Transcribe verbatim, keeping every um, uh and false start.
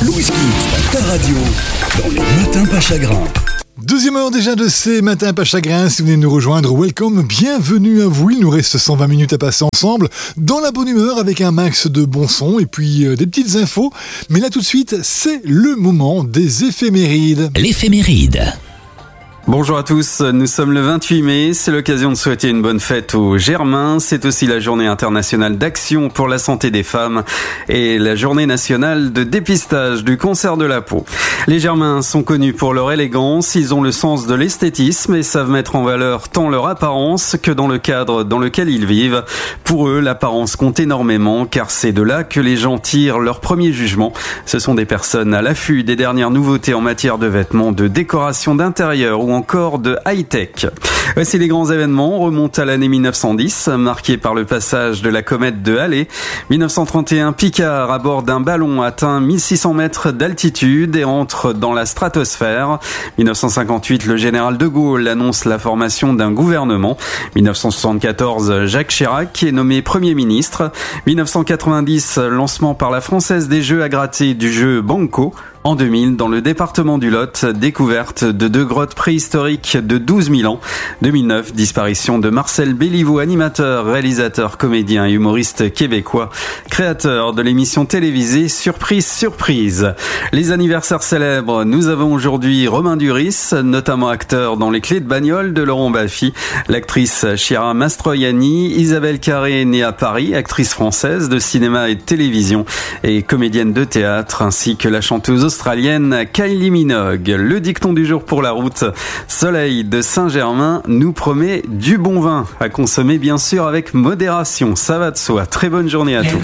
Louis Gibbs, ta radio, dans les matins pas chagrins. Deuxième heure déjà de ces matins pas chagrins. Si vous venez de nous rejoindre, welcome, bienvenue à vous. Il nous reste cent vingt minutes à passer ensemble dans la bonne humeur avec un max de bons sons et puis euh, des petites infos. Mais là tout de suite, c'est le moment des éphémérides. L'éphéméride. Bonjour à tous, nous sommes le vingt-huit mai, c'est l'occasion de souhaiter une bonne fête aux Germains, c'est aussi la journée internationale d'action pour la santé des femmes et la journée nationale de dépistage du cancer de la peau. Les Germains sont connus pour leur élégance, ils ont le sens de l'esthétisme et savent mettre en valeur tant leur apparence que dans le cadre dans lequel ils vivent. Pour eux, l'apparence compte énormément car c'est de là que les gens tirent leur premier jugement. Ce sont des personnes à l'affût des dernières nouveautés en matière de vêtements, de décoration d'intérieur ou encore de high-tech. Voici les grands événements. On remonte à l'année mille neuf cent dix, marqué par le passage de la comète de Halley. mille neuf cent trente et un, Picard, à bord d'un ballon, atteint mille six cents mètres d'altitude et entre dans la stratosphère. mille neuf cent cinquante-huit, le général de Gaulle annonce la formation d'un gouvernement. mille neuf cent soixante-quatorze, Jacques Chirac est nommé Premier ministre. mille neuf cent quatre-vingt-dix, lancement par la Française des Jeux à gratter du jeu Banco. En deux mille, dans le département du Lot, découverte de deux grottes préhistoriques de douze mille ans. deux mille neuf, disparition de Marcel Béliveau, animateur, réalisateur, comédien et humoriste québécois, créateur de l'émission télévisée Surprise, Surprise. Les anniversaires célèbres, nous avons aujourd'hui Romain Duris, notamment acteur dans Les Clés de bagnole de Laurent Baffy, l'actrice Chiara Mastroianni, Isabelle Carré, née à Paris, actrice française de cinéma et de télévision et comédienne de théâtre, ainsi que la chanteuse australienne Kylie Minogue. Le dicton du jour pour la route, Soleil de Saint-Germain nous promet du bon vin à consommer bien sûr avec modération, ça va de soi. Très bonne journée à tous.